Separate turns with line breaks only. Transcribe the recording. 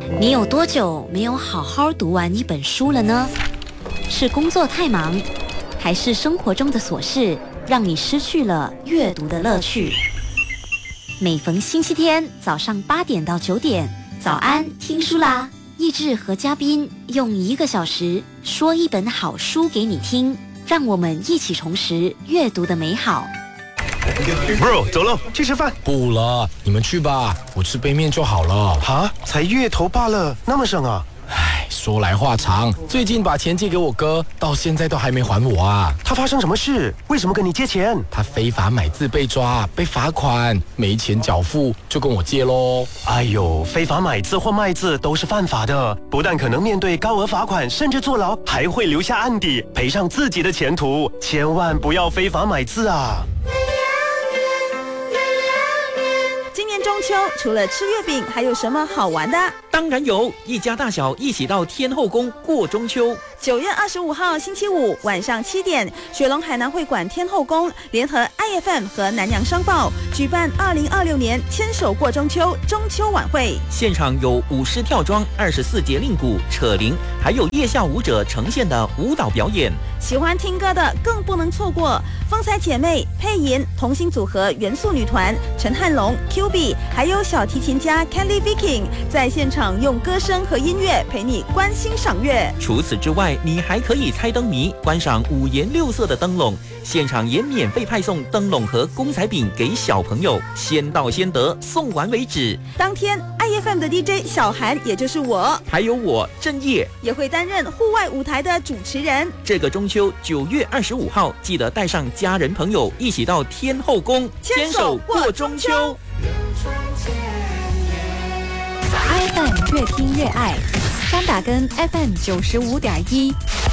你有多久没有好好读完一本书了呢？是工作太忙，还是生活中的琐事让你失去了阅读的乐趣？每逢星期天早上8点到9点，早安听书啦！益智和嘉宾用1个小时说一本好书给你听，让我们一起重拾阅读的美好。
Bro， 走了，去吃饭。
不了，你们去吧，我吃杯面就好了。
哈，才月头罢了，那么省啊！
唉，说来话长，最近把钱借给我哥，到现在都还没还我啊。
他发生什么事？为什么跟你借钱？
他非法买字被抓，被罚款，没钱缴付，就跟我借咯。
哎呦，非法买字或卖字都是犯法的，不但可能面对高额罚款，甚至坐牢，还会留下案底，赔上自己的前途。千万不要非法买字啊！
今年中秋除了吃月饼，还有什么好玩的？
当然有，一家大小一起到天后宫过中秋。
9月25号星期五晚上7点，雪隆海南会馆天后宫联合 IFM 和南洋商报举办2026年牵手过中秋中秋晚会，
现场有舞狮跳桩、24节令鼓、扯铃，还有夜下舞者呈现的舞蹈表演。
喜欢听歌的更不能错过，风采姐妹、配音同心组合元素女团、陈汉龙、QB， 还有小提琴家 Kelly Viking 在现场用歌声和音乐陪你观星赏月。
除此之外，你还可以猜灯谜，观赏5颜6色的灯笼，现场也免费派送灯笼和公仔饼给小朋友，先到先得，送完为止。
当天 IFM 的 DJ 小韩，也就是我，
还有我郑业
也会担任户外舞台的主持人。
这个中秋9月25号，记得带上家人朋友一起到天后宫牵手过中秋。
iFM 越听越爱，3打根 FM 95.1，